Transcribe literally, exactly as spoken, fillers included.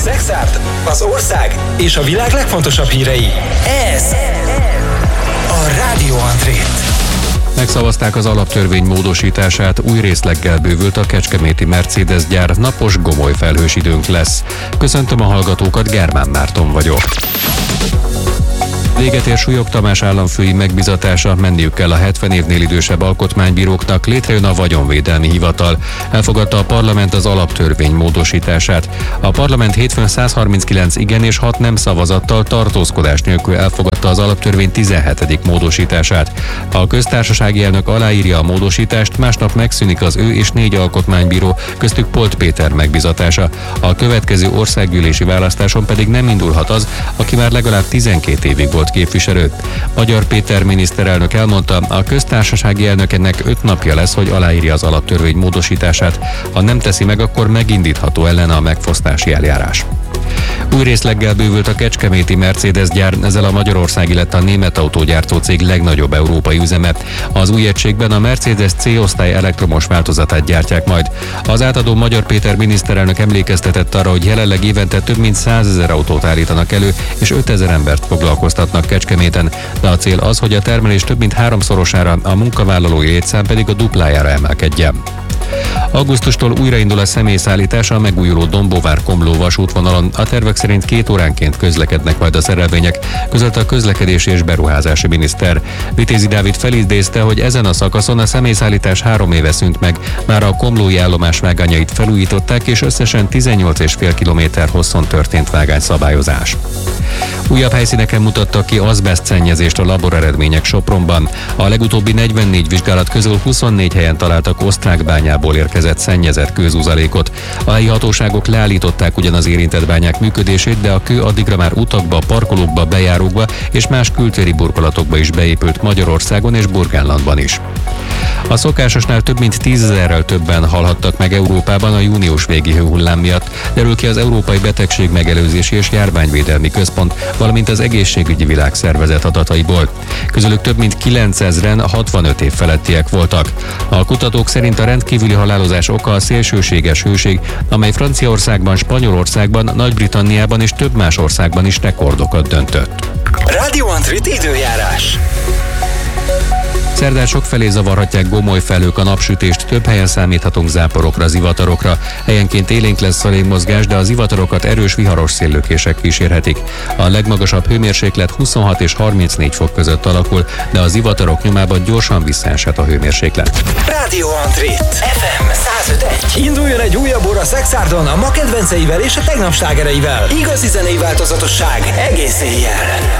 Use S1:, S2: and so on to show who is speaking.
S1: Szexárd, az ország és a világ legfontosabb hírei. Ez a Rádió Andrét.
S2: Megszavazták az alaptörvény módosítását, új részleggel bővült a kecskeméti Mercedes gyár, napos, gomoly felhős időnk lesz. Köszöntöm a hallgatókat, Germán Márton vagyok. Véget ér Súlyog Tamás államfői megbizatása, menniük kell a hetven évnél idősebb alkotmánybíróknak, létrejön a vagyonvédelmi hivatal. Elfogadta a parlament az alaptörvény módosítását. A parlament hétfőn száz harminckilenc igen és hat nem szavazattal tartózkodás nélkül elfogadta az alaptörvény tizenhetedik módosítását. A köztársasági elnök aláírja a módosítást, másnap megszűnik az ő és négy alkotmánybíró, köztük Polt Péter megbizatása. A következő országgyűlési választáson pedig nem indulhat az, aki már legalább tizenkét évig volt képviselő. Magyar Péter miniszterelnök elmondta, a köztársasági elnöknek öt napja lesz, hogy aláírja az alaptörvény módosítását. Ha nem teszi meg, akkor megindítható ellene a megfosztási eljárás. Új részleggel bővült a kecskeméti Mercedes gyár, ezzel a magyarországi lett a német autógyártó cég legnagyobb európai üzeme. Az új egységben a Mercedes C-osztály elektromos változatát gyártják majd. Az átadó Magyar Péter miniszterelnök emlékeztetett arra, hogy jelenleg évente több mint százezer autót állítanak elő, és ötezer embert foglalkoztatnak Kecskeméten, de a cél az, hogy a termelés több mint háromszorosára, a munkavállalói létszám pedig a duplájára emelkedjen. Augusztustól újraindul a személyszállítás a megújuló Dombóvár-Komló vasútvonalon. A tervek szerint két óránként közlekednek majd a szerelvények, közölte a közlekedési és beruházási miniszter. Vitézi Dávid felidézte, hogy ezen a szakaszon a személyszállítás három éve szűnt meg, már a komlói állomás vágányait felújították, és összesen tizennyolc egész öt kilométer hosszon történt vágányszabályozás. Újabb helyszíneken mutattak ki azbesztszennyezést a laboreredmények Sopronban. A legutóbbi negyvennégy vizsgálat közül huszonnégy helyen találtak osztrák bányából érkezett szennyezett kőzuzalékot. A helyi hatóságok leállították ugyan az érintett bányák működését, de a kő addigra már utakba, parkolókba, bejárókba és más kültéri burkolatokba is beépült Magyarországon és Burgenlandban is. A szokásosnál több mint tízezerrel többen halhattak meg Európában a június végi hőhullám miatt, derül ki az Európai Betegség Megelőzési és Járványvédelmi Központ, valamint az Egészségügyi Világszervezet adataiból. Közülük több mint kilencezren hatvanöt év felettiek voltak. A kutatók szerint a rendkívüli halálozás oka a szélsőséges hőség, amely Franciaországban, Spanyolországban, Nagy-Britanniában és több más országban is rekordokat döntött.
S1: Rádió Andrét időjárás.
S2: Szerdán sokfelé zavarhatják gomoly felhők a napsütést, több helyen számíthatunk záporokra, zivatarokra. Helyenként élénk lesz a légmozgás, de a zivatarokat erős viharos széllökések kísérhetik. A legmagasabb hőmérséklet huszonhat és harmincnégy fok között alakul, de a zivatarok nyomában gyorsan visszaeshet a hőmérséklet.
S1: Rádió Andrét, ef em száz öt egy. Induljon egy újabb óra Szexárdon a ma kedvenceivel és a tegnap slágereivel. Igazi zenei változatosság egész éjjel.